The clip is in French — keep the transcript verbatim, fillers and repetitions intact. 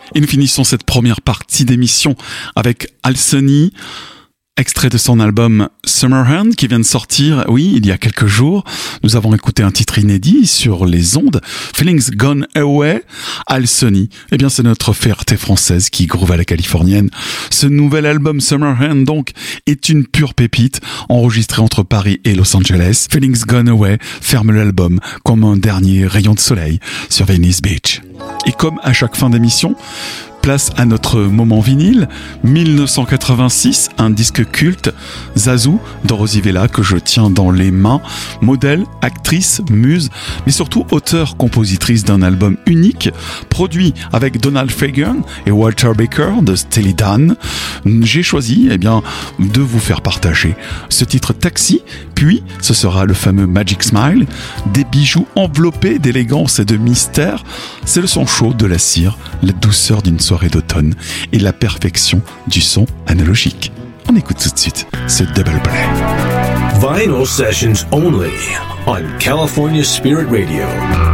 Et nous finissons cette première partie d'émission avec Alsony, extrait de son album Summerhand qui vient de sortir, oui, il y a quelques jours. Nous avons écouté un titre inédit sur les ondes, Feelings Gone Away. Alsony, eh bien c'est notre fierté française qui groove à la californienne. Ce nouvel album Summerhand donc est une pure pépite, enregistré entre Paris et Los Angeles. Feelings Gone Away ferme l'album comme un dernier rayon de soleil sur Venice Beach. Et comme à chaque fin d'émission, place à notre moment vinyle, dix-neuf cent quatre-vingt-six, un disque culte, Zazu de Rosie Vela que je tiens dans les mains, modèle, actrice, muse, mais surtout auteure-compositrice d'un album unique, produit avec Donald Fagen et Walter Baker de Steely Dan. J'ai choisi, eh bien, de vous faire partager ce titre Taxi, puis ce sera le fameux Magic Smile, des bijoux enveloppés d'élégance et de mystère. C'est le son chaud de la cire, la douceur d'une soirée d'automne et la perfection du son analogique. On écoute tout de suite ce double play. Vinyl sessions only on California Spirit Radio.